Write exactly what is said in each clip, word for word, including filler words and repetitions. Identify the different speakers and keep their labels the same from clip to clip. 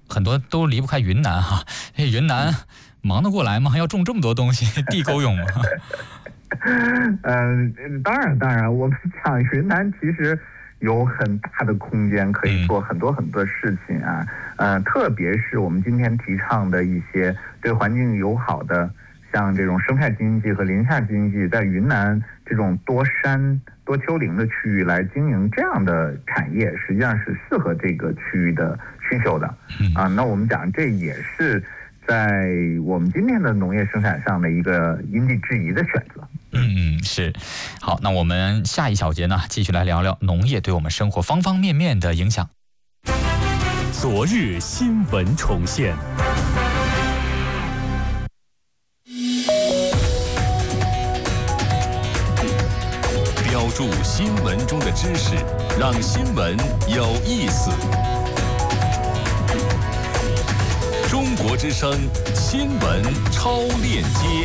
Speaker 1: 很多都离不开云南哈、啊，云南忙得过来吗？要种这么多东西，地够用吗？
Speaker 2: 嗯、呃，当然当然，我们讲云南其实有很大的空间可以做很多很多事情啊，嗯、呃，特别是我们今天提倡的一些对环境友好的，像这种生态经济和林下经济，在云南这种多山多丘陵的区域来经营这样的产业，实际上是适合这个区域的需求的啊。那我们讲，这也是在我们今天的农业生产上的一个因地制宜的选择。
Speaker 1: 嗯，是。好，那我们下一小节呢，继续来聊聊农业对我们生活方方面面的影响。
Speaker 3: 昨日新闻重现，标注新闻中的知识，让新闻有意思。中国之声新闻超链接。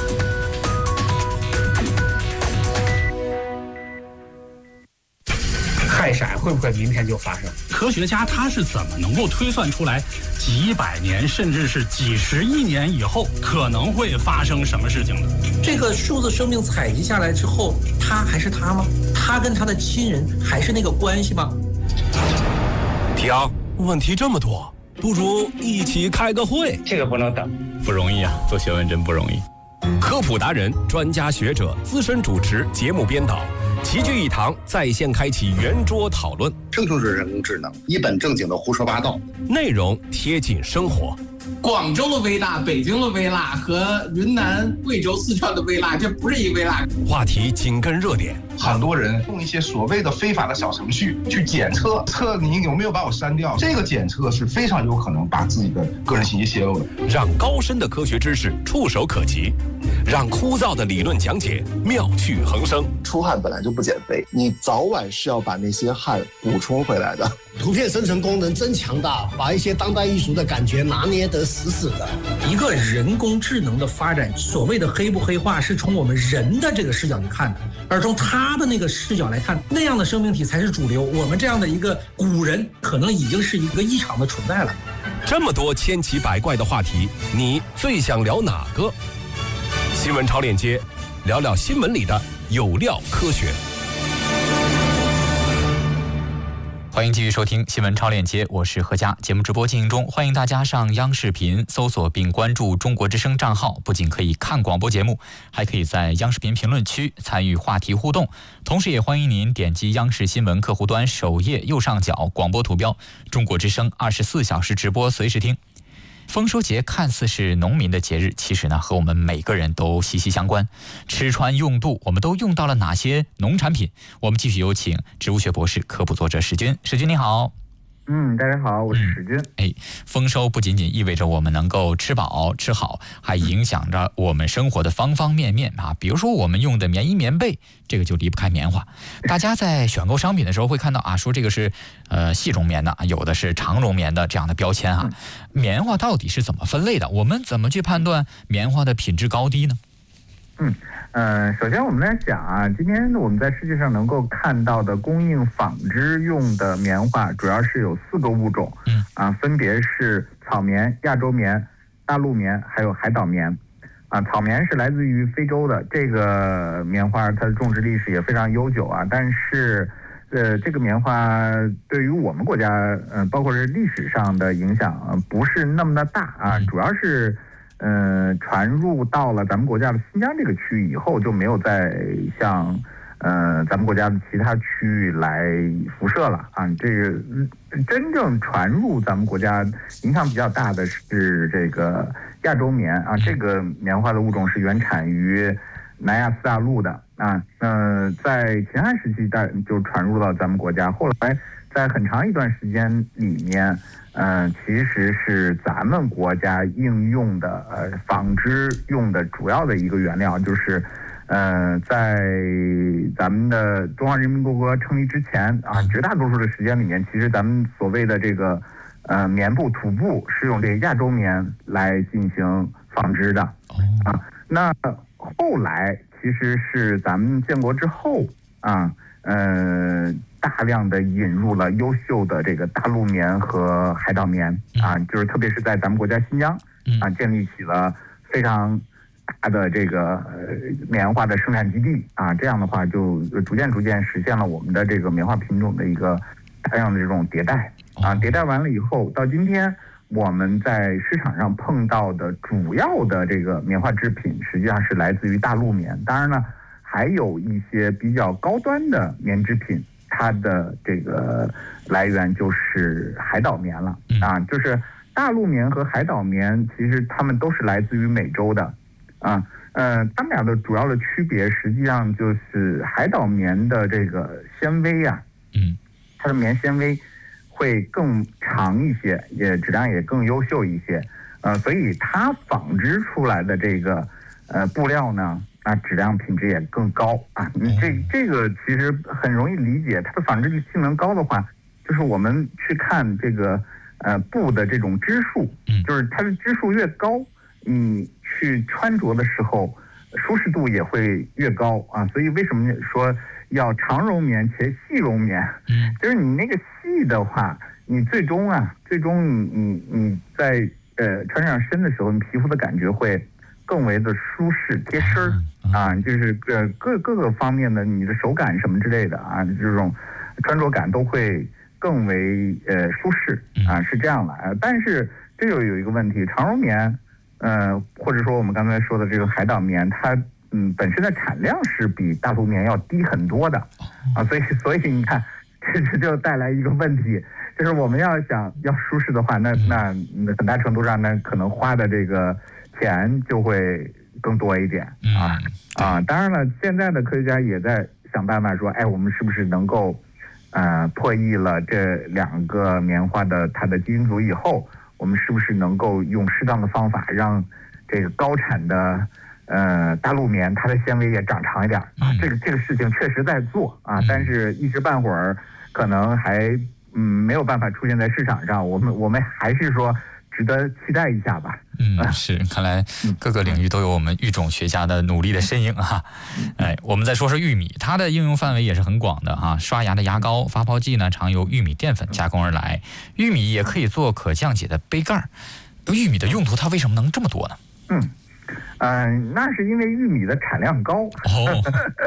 Speaker 4: 氦闪会不会明天就发生？
Speaker 5: 科学家他是怎么能够推算出来几百年甚至是几十亿年以后可能会发生什么事情的？
Speaker 4: 这个数字生命采集下来之后，他还是他吗？他跟他的亲人还是那个关系吗？
Speaker 3: 停，问题这么多，不如一起开个会。
Speaker 4: 这个不能等，
Speaker 1: 不容易啊，做学问真不容易。
Speaker 3: 科普达人、专家学者、资深主持、节目编导齐聚一堂，在线开启圆桌讨论。
Speaker 6: 这就是人工智能，一本正经的胡说八道，
Speaker 3: 内容贴近生活。
Speaker 7: 广州的微辣、北京的微辣和云南、贵州、四川的微辣，这不是一个微辣。
Speaker 3: 话题紧跟热点，
Speaker 8: 很多人用一些所谓的非法的小程序去检测，测你有没有把我删掉。这个检测是非常有可能把自己的个人信息泄露的。
Speaker 3: 让高深的科学知识触手可及，让枯燥的理论讲解妙趣横生。
Speaker 9: 出汗本来就不减肥，你早晚是要把那些汗补充回来的。
Speaker 10: 图片生成功能真强大，把一些当代艺术的感觉拿捏得死死的。
Speaker 4: 一个人工智能的发展，所谓的黑不黑化，是从我们人的这个视角去看的，而从他的那个视角来看，那样的生命体才是主流。我们这样的一个古人，可能已经是一个异常的存在了。
Speaker 3: 这么多千奇百怪的话题，你最想聊哪个？新闻超链接，聊聊新闻里的有料科学。
Speaker 1: 欢迎继续收听新闻超链接，我是何佳。节目直播进行中，欢迎大家上央视频搜索并关注中国之声账号，不仅可以看广播节目，还可以在央视频评论区参与话题互动。同时也欢迎您点击央视新闻客户端首页右上角广播图标，中国之声二十四小时直播随时听。丰收节看似是农民的节日，其实呢和我们每个人都息息相关。吃穿用度，我们都用到了哪些农产品？我们继续有请植物学博士、科普作者史军。史军你好。
Speaker 2: 嗯，大家好，我是史军。
Speaker 1: 哎，丰收不仅仅意味着我们能够吃饱吃好，还影响着我们生活的方方面面啊。比如说我们用的棉衣棉被，这个就离不开棉花。大家在选购商品的时候会看到啊，说这个是呃细绒棉的，有的是长绒棉的这样的标签啊。棉花到底是怎么分类的？我们怎么去判断棉花的品质高低呢？
Speaker 2: 嗯。呃，首先我们来讲啊，今天我们在世界上能够看到的供应纺织用的棉花，主要是有四个物种，嗯啊，分别是草棉、亚洲棉、大陆棉，还有海岛棉。啊，草棉是来自于非洲的，这个棉花它的种植历史也非常悠久啊，但是，呃，这个棉花对于我们国家，嗯、呃，包括是历史上的影响、呃、不是那么的大啊，主要是。呃，传入到了咱们国家的新疆这个区域以后，就没有再向呃咱们国家的其他区域来辐射了啊。这个真正传入咱们国家影响比较大的是这个亚洲棉啊，这个棉花的物种是原产于南亚次大陆的啊。呃，在秦汉时期代就传入到咱们国家，后来在很长一段时间里面。嗯、呃，其实是咱们国家应用的呃纺织用的主要的一个原料，就是，呃，在咱们的中华人民共和国成立之前啊，绝大多数的时间里面，其实咱们所谓的这个呃棉布、土布是用这个亚洲棉来进行纺织的啊。那后来其实是咱们建国之后啊，呃。 大量的引入了优秀的这个大陆棉和海岛棉啊，就是特别是在咱们国家新疆啊，建立起了非常大的这个呃棉花的生产基地啊，这样的话就逐渐逐渐实现了我们的这个棉花品种的一个大量的这种迭代啊，迭代完了以后，到今天我们在市场上碰到的主要的这个棉花制品，实际上是来自于大陆棉。当然呢，还有一些比较高端的棉制品，它的这个来源就是海岛棉了啊，就是大陆棉和海岛棉，其实它们都是来自于美洲的啊。呃，它们俩的主要的区别，实际上就是海岛棉的这个纤维啊，
Speaker 1: 嗯，
Speaker 2: 它的棉纤维会更长一些，也质量也更优秀一些，呃，所以它纺织出来的这个呃布料呢，那质量品质也更高啊。这这个其实很容易理解，它的纺织性能高的话，就是我们去看这个呃布的这种织数，就是它的织数越高，你去穿着的时候舒适度也会越高啊。所以为什么说要长绒棉且细绒棉？嗯，就是你那个细的话，你最终啊，最终你你你在呃穿上身的时候，你皮肤的感觉会更为的舒适贴身儿啊，就是呃各各个方面的你的手感什么之类的啊，这种穿着感都会更为呃舒适啊，是这样的啊。但是这又有一个问题，长绒棉，呃或者说我们刚才说的这个海岛棉，它嗯，本身的产量是比大陆棉要低很多的，啊，所以所以你看，这这就带来一个问题，就是我们要想要舒适的话，那那很大程度上呢，可能花的这个钱就会更多一点啊啊！当然了，现在的科学家也在想办法说，哎，我们是不是能够呃破译了这两个棉花的它的基因组以后，我们是不是能够用适当的方法让这个高产的呃，大陆棉它的纤维也长长一点啊，这个这个事情确实在做啊，但是一时半会儿可能还嗯没有办法出现在市场上，我们我们还是说值得期待一下吧。
Speaker 1: 嗯，是，看来各个领域都有我们育种学家的努力的身影啊。哎，我们再说说玉米，它的应用范围也是很广的哈。刷牙的牙膏、发泡剂呢，常由玉米淀粉加工而来。玉米也可以做可降解的杯盖。玉米的用途它为什么能这么多呢？
Speaker 2: 嗯。嗯、呃，那是因为玉米的产量高。哦，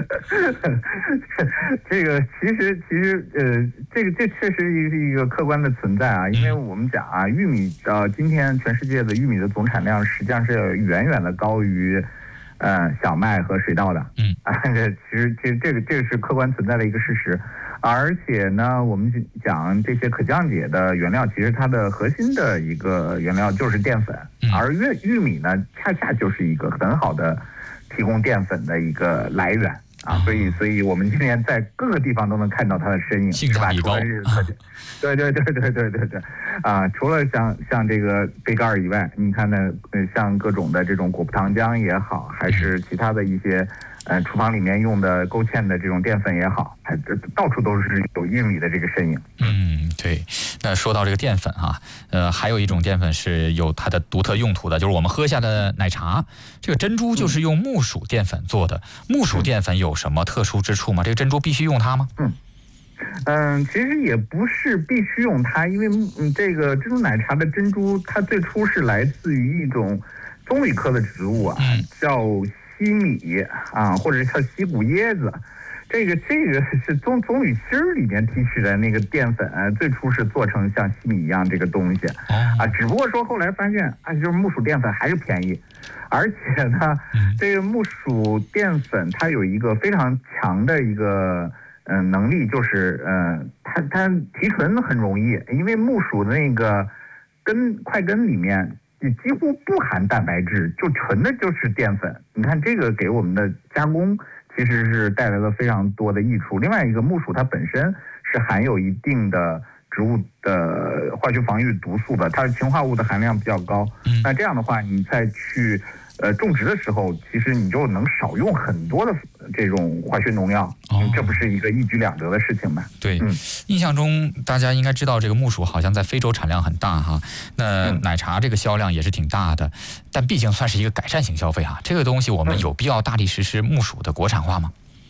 Speaker 2: 这个其实其实呃，这个这确实是一个客观的存在啊。因为我们讲啊，玉米呃，今天全世界的玉米的总产量实际上是远远的高于呃小麦和水稻的。嗯啊，这其实其实这个这个是客观存在的一个事实。而且呢，我们讲这些可降解的原料，其实它的核心的一个原料就是淀粉，而玉玉米呢，恰恰就是一个很好的提供淀粉的一个来源啊，所以，所以我们今天在各个地方都能看到它的身影，
Speaker 1: 性价比高。
Speaker 2: 对对对对对对对啊！除了像像这个杯盖以外，你看呢，像各种的这种果葡糖浆也好，还是其他的一些。呃，厨房里面用的勾芡的这种淀粉也好，还到处都是有玉米的这个身影。
Speaker 1: 嗯，对。那说到这个淀粉哈、啊，呃，还有一种淀粉是有它的独特用途的，就是我们喝下的奶茶，这个珍珠就是用木薯淀粉做的。木薯淀粉有什么特殊之处吗？这个珍珠必须用它吗？
Speaker 2: 嗯。嗯，其实也不是必须用它，因为嗯，这个珍珠奶茶的珍珠，它最初是来自于一种棕榈科的植物啊，嗯、叫。西米啊，或者叫西谷椰子，这个这个是棕棕榈芯儿里面提取的那个淀粉、啊，最初是做成像西米一样这个东西啊，只不过说后来发现啊，就是木薯淀粉还是便宜，而且呢，这个木薯淀粉它有一个非常强的一个嗯、呃、能力，就是呃它它提纯很容易，因为木薯的那个根块根里面。你几乎不含蛋白质，就纯的就是淀粉。你看这个给我们的加工其实是带来了非常多的益处。另外一个木薯它本身是含有一定的植物的化学防御毒素的，它的氰化物的含量比较高。那这样的话，你再去呃种植的时候，其实你就能少用很多的这种化学农药，哦、这不是一个一举两得的事情吗？
Speaker 1: 对，嗯、印象中大家应该知道这个木薯好像在非洲产量很大哈，那奶茶这个销量也是挺大的，但毕竟算是一个改善型消费哈，这个东西我们有必要大力实施木薯的国产化吗？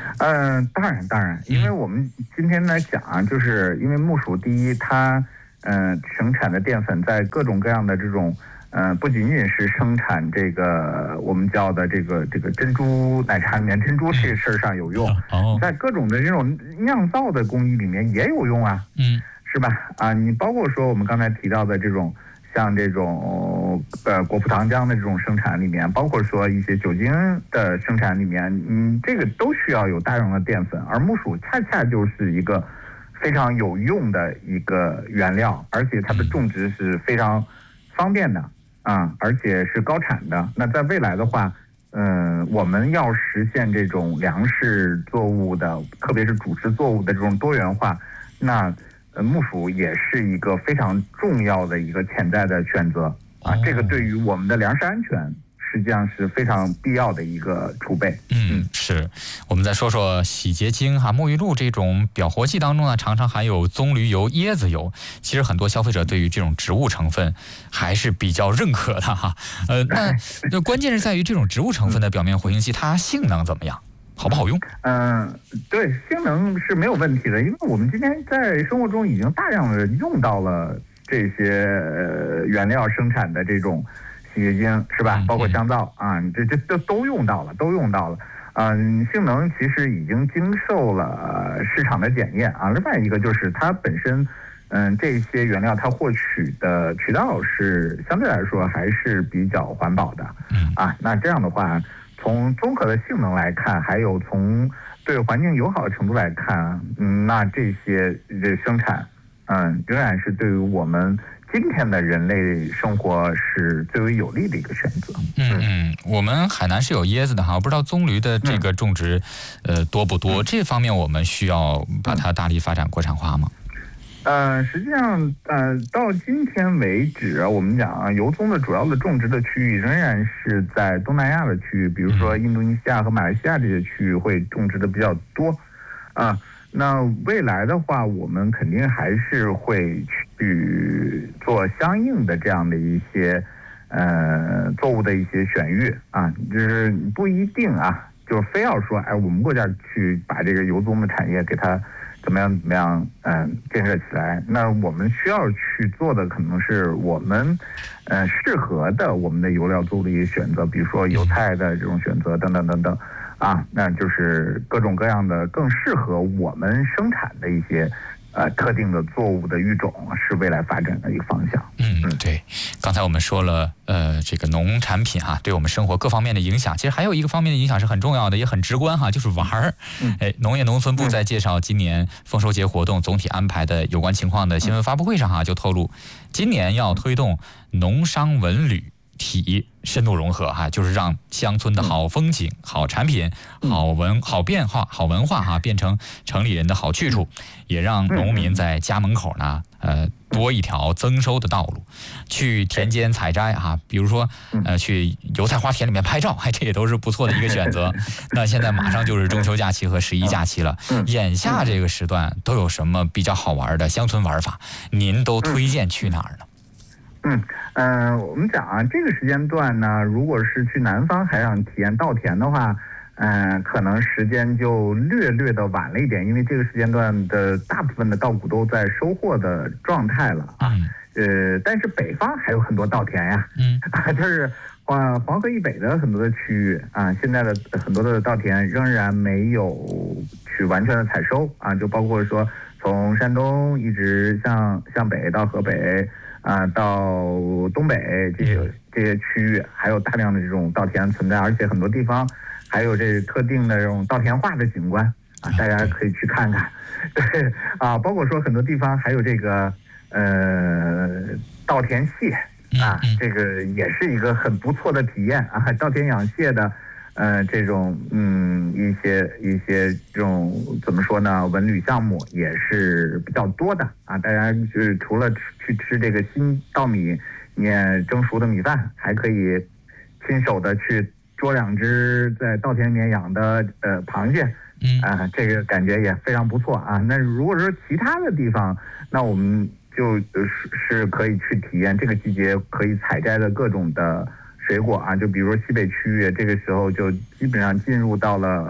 Speaker 2: 嗯、呃，当然当然，因为我们今天来讲啊，就是因为木薯第一，它嗯、呃、生产的淀粉在各种各样的这种。呃，不仅仅是生产这个我们叫的这个这个珍珠奶茶里面珍珠这事儿上有用，
Speaker 1: 哦，
Speaker 2: 在各种的这种酿造的工艺里面也有用啊，
Speaker 1: 嗯，
Speaker 2: 是吧？啊，你包括说我们刚才提到的这种像这种呃果葡糖浆的这种生产里面，包括说一些酒精的生产里面，嗯，这个都需要有大量的淀粉，而木薯恰恰就是一个非常有用的一个原料，而且它的种植是非常方便的。啊，而且是高产的。那在未来的话，嗯、呃，我们要实现这种粮食作物的，特别是主食作物的这种多元化，那呃，木薯也是一个非常重要的一个潜在的选择啊。这个对于我们的粮食安全，实际上是非常必要的一个储备。
Speaker 1: 嗯，是。我们再说说洗洁精哈、沐浴露这种表活剂当中呢，常常含有棕榈油、椰子油。其实很多消费者对于这种植物成分还是比较认可的哈。呃，那那关键是在于这种植物成分的表面活性剂，它性能怎么样？好不好用？
Speaker 2: 嗯、呃，对，性能是没有问题的，因为我们今天在生活中已经大量的用到了这些、呃、原料生产的这种。洗洁精是吧？包括香皂啊，这这都都用到了，都用到了。嗯，性能其实已经经受了市场的检验啊。另外一个就是它本身，嗯，这些原料它获取的渠道是相对来说还是比较环保的啊。那这样的话，从综合的性能来看，还有从对环境友好的程度来看，嗯，那这些这生产，嗯，仍然是对于我们。今天的人类生活是最为有利的一个选择。
Speaker 1: 嗯嗯，我们海南是有椰子的哈，我不知道棕榈的这个种植，嗯、呃多不多？这方面我们需要把它大力发展国产化吗？
Speaker 2: 呃，实际上，呃，到今天为止，我们讲啊，油棕的主要的种植的区域仍然是在东南亚的区域，比如说印度尼西亚和马来西亚这些区域会种植的比较多，啊。那未来的话，我们肯定还是会去做相应的这样的一些呃作物的一些选育啊，就是不一定啊，就是非要说哎，我们国家去把这个油棕的产业给它怎么样怎么样嗯、呃、建设起来。那我们需要去做的可能是我们呃适合的我们的油料作物的一些选择，比如说油菜的这种选择等等等等。啊，那就是各种各样的更适合我们生产的一些呃特定的作物的育种，是未来发展的一个方向。
Speaker 1: 嗯嗯，对。刚才我们说了，呃，这个农产品哈、啊，对我们生活各方面的影响，其实还有一个方面的影响是很重要的，也很直观哈，就是玩儿。嗯、哎，农业农村部在介绍今年丰收节活动总体安排的有关情况的新闻发布会上哈、啊，就透露，今年要推动农商文旅体深度融合哈，就是让乡村的好风景、好产品、好文、好变化、好文化哈，变成城里人的好去处，也让农民在家门口呢，呃，多一条增收的道路。去田间采摘哈，比如说呃，去油菜花田里面拍照，哎，这也都是不错的一个选择。那现在马上就是中秋假期和十一假期了，眼下这个时段都有什么比较好玩的乡村玩法？您都推荐去哪儿呢？
Speaker 2: 嗯嗯、呃，我们讲啊，这个时间段呢，如果是去南方还想体验稻田的话，嗯、呃，可能时间就略略的晚了一点，因为这个时间段的大部分的稻谷都在收获的状态了啊。呃，但是北方还有很多稻田呀，嗯，啊，就是黄黄河以北的很多的区域啊，现在的很多的稻田仍然没有去完全的采收啊，就包括说从山东一直向向北到河北。啊，到东北这些这些区域，还有大量的这种稻田存在，而且很多地方还有这特定的这种稻田化的景观啊，大家可以去看看。对啊，包括说很多地方还有这个呃稻田蟹啊，这个也是一个很不错的体验啊，稻田养蟹的。呃，这种嗯一些一些这种怎么说呢？文旅项目也是比较多的啊。大家就是除了去吃这个新稻米面蒸熟的米饭，还可以亲手的去捉两只在稻田里面养的呃螃蟹，啊，这个感觉也非常不错啊。那如果说其他的地方，那我们就是是可以去体验这个季节可以采摘的各种的。水果啊，就比如说西北区域，这个时候就基本上进入到了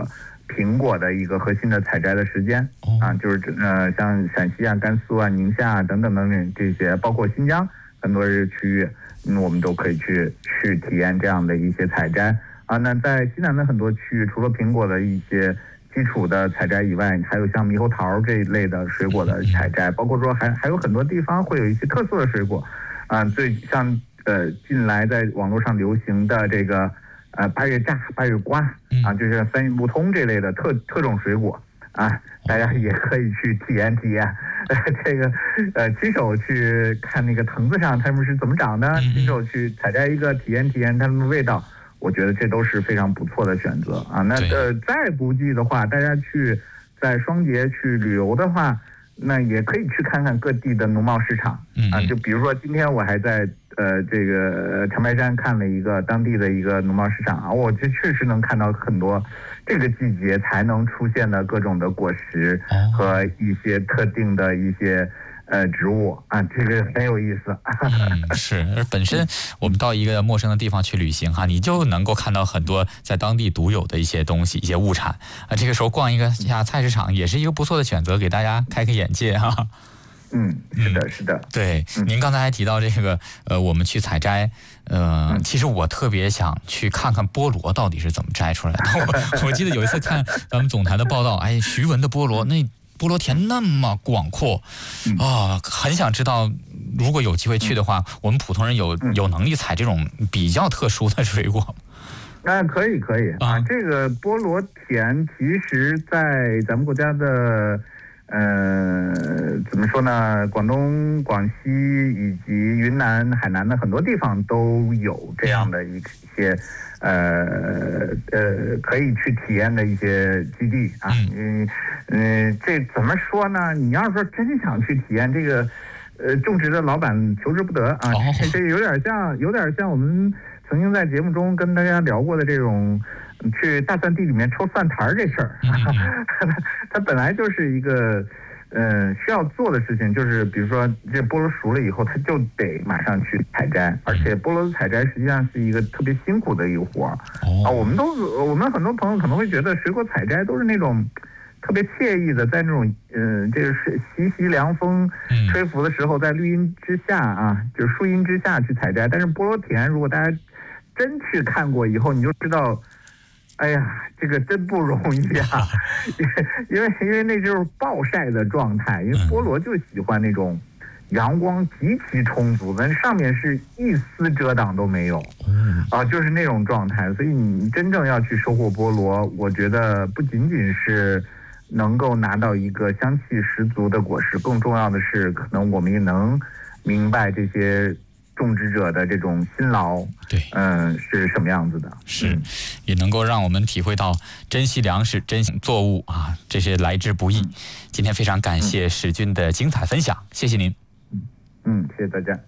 Speaker 2: 苹果的一个核心的采摘的时间啊，就是呃像陕西啊、甘肃啊、宁夏啊等等等等这些，包括新疆很多区域，嗯，我们都可以去去体验这样的一些采摘啊。那在西南的很多区域，除了苹果的一些基础的采摘以外，还有像猕猴桃这一类的水果的采摘，包括说还还有很多地方会有一些特色的水果啊，最像呃近来在网络上流行的这个呃八月榨、八月瓜啊，就是三运不通这类的特特种水果啊，大家也可以去体验体验，呃、这个呃亲手去看那个藤子上它们是怎么长的，亲手去采摘一个体验体验它们的味道。我觉得这都是非常不错的选择啊。那呃，再不济的话，大家去在双节去旅游的话，那也可以去看看各地的农贸市场啊。就比如说今天我还在呃这个长白山看了一个当地的一个农贸市场啊，我这确实能看到很多这个季节才能出现的各种的果实和一些特定的一些。呃，植物啊，这个很有意思。
Speaker 1: 嗯，是，而本身我们到一个陌生的地方去旅行哈，你就能够看到很多在当地独有的一些东西、一些物产啊。这个时候逛一个下菜市场也是一个不错的选择，给大家开开眼界哈。
Speaker 2: 嗯，是的，是的。
Speaker 1: 对，您刚才还提到这个，呃，我们去采摘，呃，其实我特别想去看看菠萝到底是怎么摘出来的。我, 我记得有一次看咱们总台的报道，哎，徐闻的菠萝那。菠萝田那么广阔啊，很想知道，如果有机会去的话，我们普通人有有能力采这种比较特殊的水果。
Speaker 2: 那可以可以啊，这个菠萝田其实在咱们国家的呃怎么说呢，广东、广西以及云南、海南的很多地方都有这样的一些。呃呃，可以去体验的一些基地啊，嗯嗯，这怎么说呢？你要是说真想去体验这个，呃，种植的老板求之不得啊，哦、这有点像，有点像我们曾经在节目中跟大家聊过的这种去大蒜地里面抽蒜苔这事儿，嗯、它本来就是一个。嗯，需要做的事情就是，比如说这菠萝熟了以后，它就得马上去采摘，而且菠萝的采摘实际上是一个特别辛苦的一个活儿、哦、啊。我们都，我们很多朋友可能会觉得水果采摘都是那种特别惬意的，在那种嗯、呃，这个是习习凉风吹拂的时候，在绿荫之下啊，就是树荫之下去采摘。但是菠萝田，如果大家真去看过以后，你就知道。哎呀，这个真不容易啊！因为因为那就是暴晒的状态，因为菠萝就喜欢那种阳光极其充足的，上面是一丝遮挡都没有，啊，就是那种状态。所以你真正要去收获菠萝，我觉得不仅仅是能够拿到一个香气十足的果实，更重要的是，可能我们也能明白这些。种植者的这种辛劳，
Speaker 1: 对，
Speaker 2: 嗯，是什么样子的？
Speaker 1: 是，也能够让我们体会到珍惜粮食、珍惜作物啊，这些来之不易。今天非常感谢史军的精彩分享，嗯、谢谢您。
Speaker 2: 嗯，谢谢大家。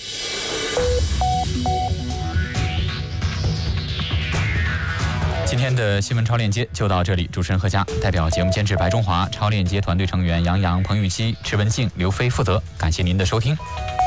Speaker 1: 今天的新闻超链接就到这里，主持人何佳，代表节目监制白中华、超链接团队成员杨洋、彭玉熙、池文静、刘飞负责，感谢您的收听。